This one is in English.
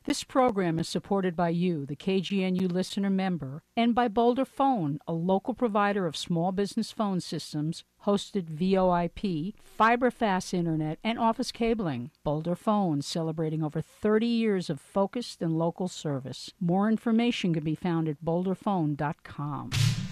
This program is supported by you, the KGNU listener member, and by Boulder Phone, a local provider of small business phone systems, hosted VoIP, fiber-fast internet, and office cabling. Boulder Phone, celebrating over 30 years of focused and local service. More information can be found at boulderphone.com.